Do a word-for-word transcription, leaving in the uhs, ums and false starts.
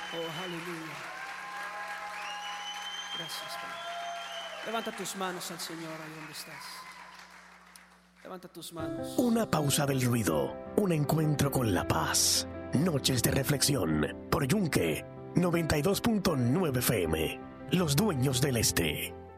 Oh, aleluya. Gracias, Padre. Levanta tus manos al Señor ahí donde estás. Levanta tus manos. Una pausa del ruido, un encuentro con la paz. Noches de reflexión por Yunque noventa y dos punto nueve F M. Los dueños del este.